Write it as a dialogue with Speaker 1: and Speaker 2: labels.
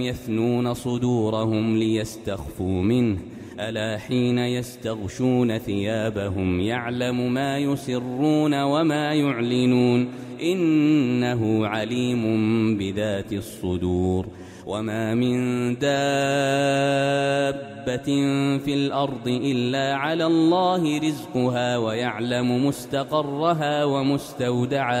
Speaker 1: يثنون صدورهم ليستخفوا منه ألا حين يستغشون ثيابهم يعلم ما يسرون وما يعلنون إنه عليم بذات الصدور وما من دابة في الأرض إلا على الله رزقها ويعلم مستقرها ومستودعها